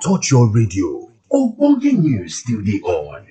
touch your radio. Ogbonge news still dey on.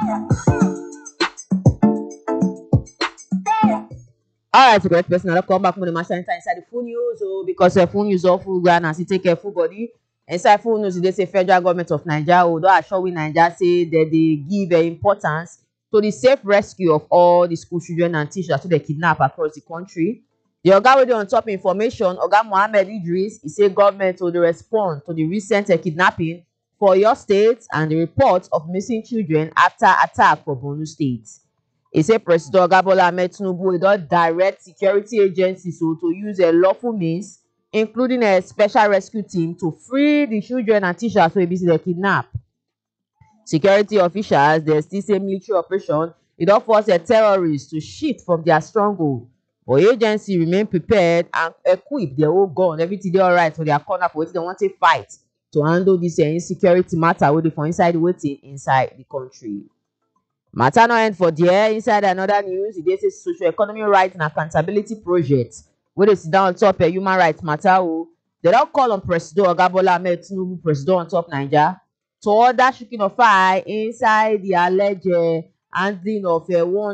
Alright, so great person. I'll come back with the machine inside the full news. Because the full news of full ground as you take care full body. Inside full news, they say federal government of Nigeria, although assure we Nigeria say that they give importance to the safe rescue of all the school children and teachers who they kidnap across the country. The Oga wey dey on top information, Oga Mohammed Idris, he say government will respond to the recent kidnapping for your state and the report of missing children after attack for Borno State. He say President Oga Bola Ahmed Tinubu don direct security agencies to use lawful means, including a special rescue team, to free the children and teachers who they kidnap. Security officials, they still say military operation, it don force the terrorists to shift from their stronghold. But agency remain prepared and equip their whole gun, everything they alright for their corner for what they want to fight to handle this insecurity matter wey dey for inside the country. Matter no end for there. Inside another news, it is social economy rights and accountability project wey dey sit down on top human rights matter. They don't call on President Oga Bola Ahmed Tinubu, President on top Nigeria, to order shaking of eye inside the alleged handling of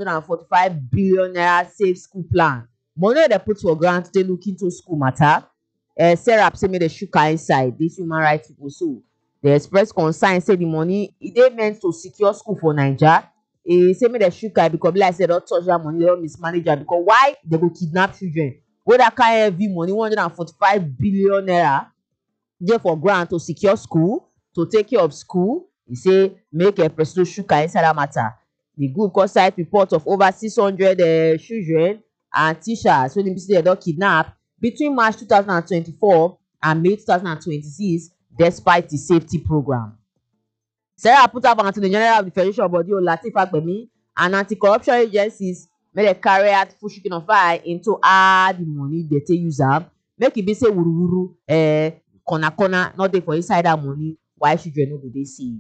145 billion naira safe school plan. Money they put for ground to look into school matter. Sarah say make the shuka inside these human rights people. So they express concern, say the money it meant to secure school for Nigeria. Say make the shuka because like I said, don't touch that money, they don't mismanage it. Because why they go kidnap children? Where that kind of heavy money, 145 billion naira, there for grant to secure school, to take care of school. He say make a president shuka inside that matter. The group got site report of over 600 children and teachers when they don't kidnap between March 2024 and May 2026, despite the safety program. Sarah put up onto the General of the Federation Body Lateef Fagbemi and anti-corruption agencies made a carry out full shaking of eye into the money they take use up. Make it be say wuru corner, not there for inside that money. Why children no go they see?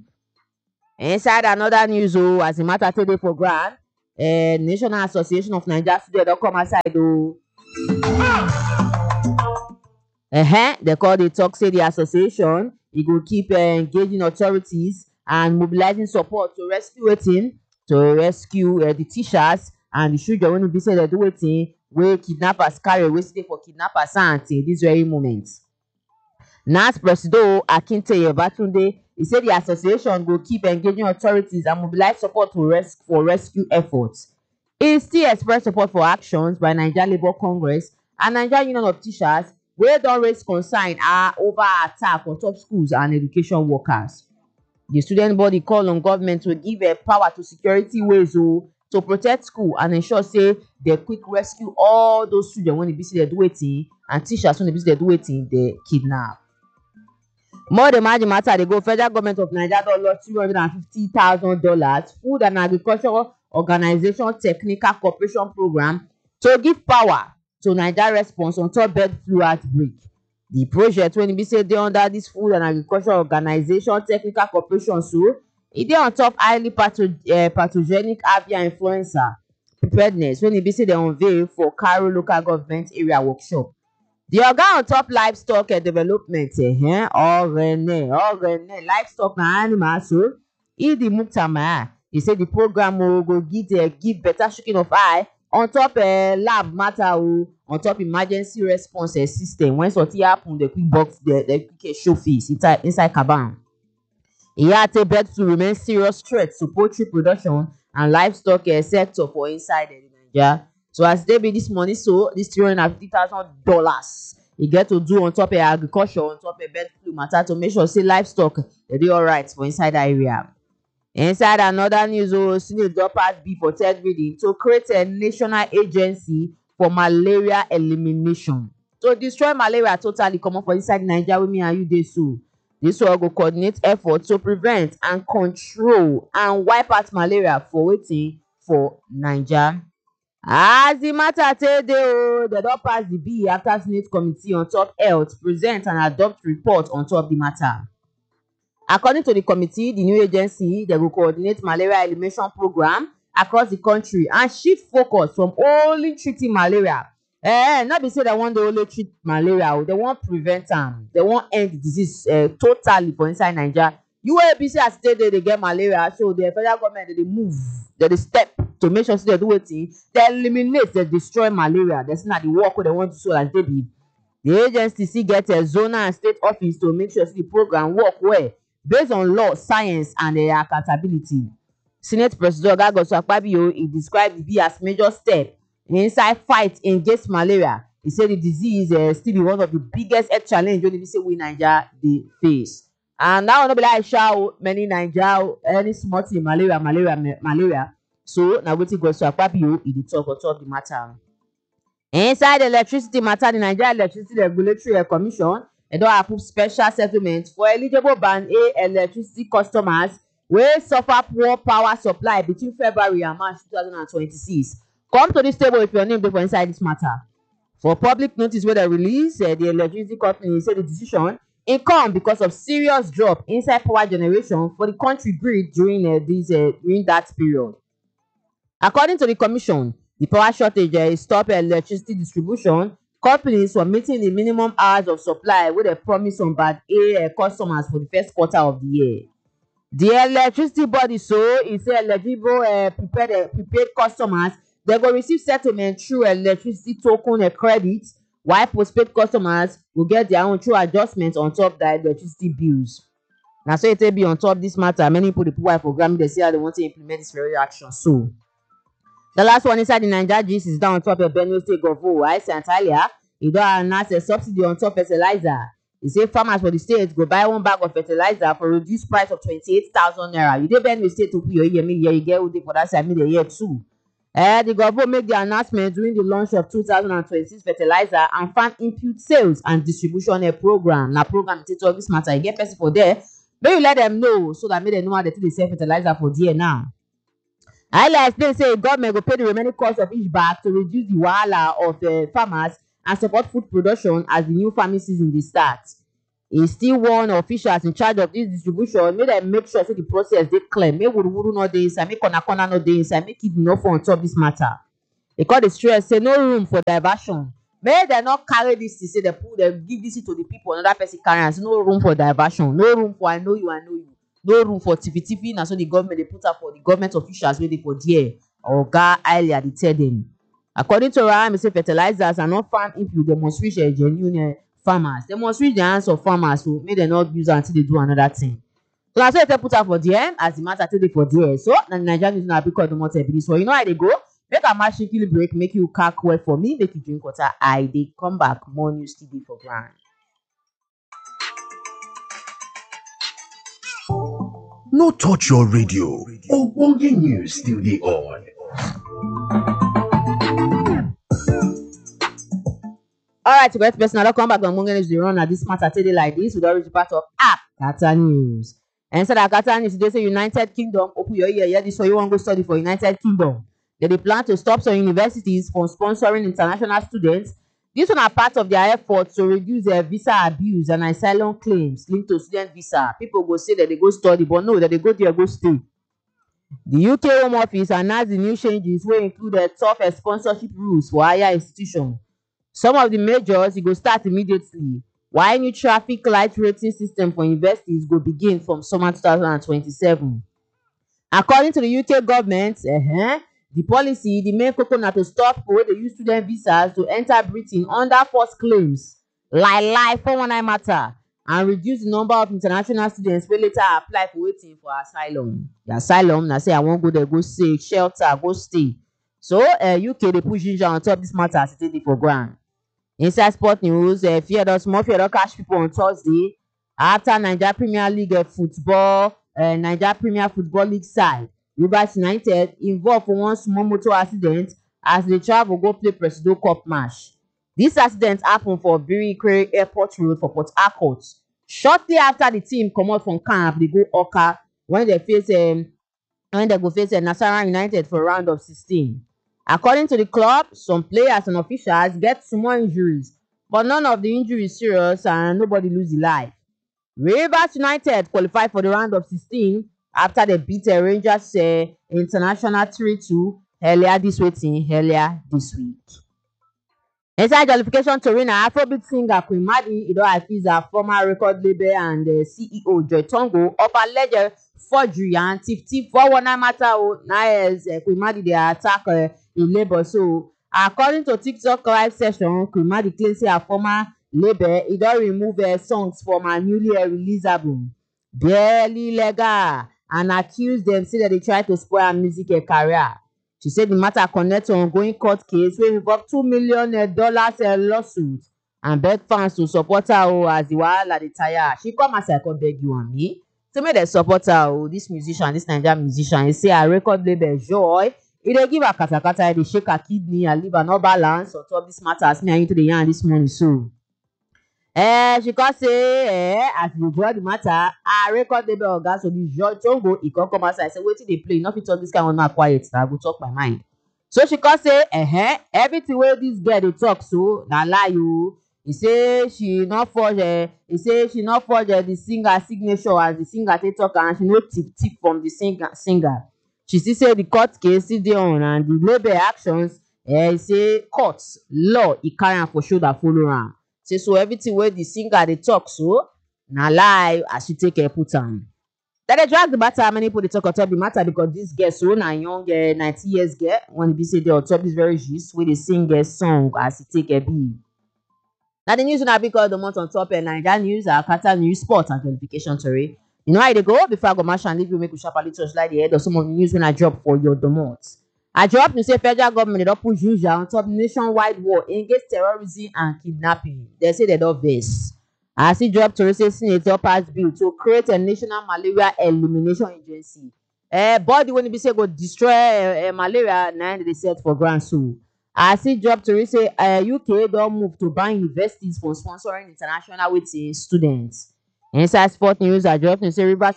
Inside another news, as a matter today for grant, National Association of Nigeria Students don't come aside they call the talk say the association it will keep engaging authorities and mobilizing support to rescue the teachers and the children when be say they do waiting where kidnappers carry away stay for kidnappers until this very moment. NAS President Akinteye Batunde, he said the association will keep engaging authorities and mobilize support for rescue efforts. He still expressed support for actions by Nigeria Labour Congress and Nigeria Union of Teachers where don raise concern over attack on top schools and education workers. The student body call on government to give power to security ways to protect school and ensure say they quick rescue all those children when they be they do waiting and teachers when they be they do waiting they kidnap. More than matter they go federal government of Nigeria lost $250,000 Food and Agricultural Organization Technical Cooperation Program to give power to Nigeria response on top bird flu outbreak. The project when it be said they under this Food and Agricultural Organization Technical Cooperation it dey on top highly pathogenic avian influenza preparedness when it be said they unveil for Cairo local government area workshop. The oga on top livestock development livestock na animals Idi Muktama. He said the program will go give better shaking of eye on top lab matter on top emergency response system when something happen the quick box the quick show face inside caban. He had to bird flu remain serious threat to poultry production and livestock sector for inside Nigeria. So as they be this money, so this $350,000 he get to do on top of agriculture, on top of bird flu matter to make sure say livestock they do alright for inside that area. Inside another news, Senate don pass bill for third reading to create a national agency for malaria elimination. To destroy malaria totally come up for inside Nigeria with me and you dey so. This will go coordinate efforts to prevent and control and wipe out malaria for waiting for Nigeria. As the matter today, they don't pass the bill after Senate Committee on Top Health present and adopt report on top the matter. According to the committee, the new agency they will coordinate malaria elimination program across the country and shift focus from only treating malaria Not be say they want to only treat malaria, they want prevent am, they want end the disease totally for inside Naija. You wey be say as they get malaria, so the federal government they move, they step to make sure say they do wetin, they eliminate, they destroy malaria. That's not the work wey they want to so as they be. The agency still get a zonal and state office to make sure say the program work well based on law, science, and accountability. Senate President Oga Akpabio he described the bill as major step inside fight against malaria. He said the disease still be one of the biggest health challenge wey be say we Naija dey face. And now no be like shout many Naija any small thing malaria. So na wetin Godswill Akpabio he dey talk on top the matter. Inside the electricity matter, the Nigeria Electricity Regulatory Commission don approve special settlement for eligible band A electricity customers wey suffer poor power supply between February and March 2026. Come to this table if your name dey for inside this matter. For public notice wey dem release, the electricity company say the decision come because of serious drop inside power generation for the country grid during that period. According to the commission, the power shortage stop electricity distribution companies from meeting the minimum hours of supply wey dem promise on band A customers for the first quarter of the year. The electricity body e say eligible prepaid customers dem go receive settlement through electricity token credit, while postpaid customers go get their own through adjustment on top their electricity bills. Na so e take be on top this matter. Many people dey put eye for ground, dey see how they want to implement this very action. So the last one inside the Naija gist is down on top of Benue State Governor Ayese Antalya. He don announce a subsidy on top fertilizer. He say farmers for the state go buy one bag of fertilizer for reduced price of 28,000 naira. You dey Benue State to put your ear, make you get who dey for that side, make the year too. The government make the announcement during the launch of 2026 fertilizer and farm input sales and distribution program. Na program take talk this matter. You get person for there, make you let them know so that make them know how they take dey sell fertilizer for there now. I explain say government go pay the remaining cost of each bag to reduce the wahala of farmers and support food production as the new farming season dey start. He still warn officials in charge of this distribution make dem make sure say the process dey clear, make wuruwuru no dey inside, make corner no dey inside, make it no for on top this matter. They call the stress say no room for diversion. Make dem not carry this to say dem give this to the people, another person carry am. Say no room for diversion, no room for I know you. No room for tiffy. Na so the government dey put up for the government officials wey dey for there. Oga Alia dey tell them. According to Raham, say fertilizers and not farm input, they must reach genuine farmers. They must reach the hands of farmers, so make them not use until they do another thing. So na so they put up for there as the matter take dey for there. So na Nigerian news na because the matter be so you know how they go. Make a match break, make you cack well for me, make you drink water. I dey come back. More news TV for ground. No touch your radio. Ogbonge news still dey on. Alright, great person. I don't come back on Ogbonge news dey run at this matter today like this. We don reach part of Akata News. And inside Akata News, they say United Kingdom. Open your ear. Yeah, this so you want to go study for United Kingdom. They plan to stop some universities from sponsoring international students. This one are part of their efforts to reduce their visa abuse and asylum claims linked to student visa. People go say that they go study, but no, that they go there, go stay. The UK Home Office announced the new changes will include the tough sponsorship rules for higher institutions. Some of the measures will start immediately, while new traffic light rating system for universities will begin from summer 2027. According to the UK government, the policy, the main koko na to stop people wey dey use student visas to enter Britain under false claims, lie 419 matter, and reduce the number of international students wey later apply for waiting for asylum. The asylum na say I wan go there, go stay, shelter, go stay. So UK dey push ginger on top this matter as e take dey for ground. Inside sport news, fear don catch people on Thursday after Nigeria Premier League football, Nigeria Premier Football League side Rivers United involved for one small motor accident as they travel go play Presido Cup match. This accident happened for Birikere Airport Road for Port Harcourt. Shortly after the team comot from camp, they go Oka when they go face Nasarawa United for round of 16. According to the club, some players and officials get small injuries, but none of the injuries serious and nobody lose their life. Rivers United qualified for the round of 16 after they beat Rangers International 3-2 earlier this week. Inside jollification tori na Afrobeat singer Queen Madi e don accuse her former record label and CEO Joy Tongo of alleged forgery and thief 419 matter o. Na as Queen Madi dey attack im label. So according to TikTok live session, Queen Madi claim say her former label e don remove songs from her newly released album Barely Legal and accuse dem say dem dey try to spoil her music career. She said the matter connect to ongoing court case wey involve $2 million lawsuit and beg fans to support her as the wahala dey tire her. She come outside come beg you and me say make dem support her this musician, this Nigerian musician. He say her record label Joy e dey give her katakata, e dey shake her kidney, her liver no balance on top this matter as me and you to dey yarn this morning so. She come say as you draw the matter, her record label oga so the Joy Tongo e come outside say wetin dey play, you no fit talk this kind one, na quiet, I go talk my mind. So she come say everything wey this girl dey talk so na lie o. He say she no forge the singer signature as the singer take talk and she no tip from the singer. She still say the court case still dey on and the label actions say court law e carry am for shoulder follow am. Say so everything wey the singer dey talk so na lie as she take put am. Dem dey drag the matter, many people dey talk on top the matter because this girl so na young 19 years girl when e be say dey on top this very gist wey dey sing song as e take be. Na the news una big all the month on top Naija news, Akata news, sport and jollification tori. You know how e dey go. Before I go match and leave you, make we sharply touchlight the head of some of the news when I drop for your domot. I drop to say federal government don push Niger on top nationwide war against terrorism and kidnapping. They say they don vex. As e drop to say Senator pass bill to create a national malaria elimination agency. Body when e be say go destroy malaria, na dey set for ground so. As e drop to say UK don move to ban universities from sponsoring international students. Inside sport news, I drop to say Rivers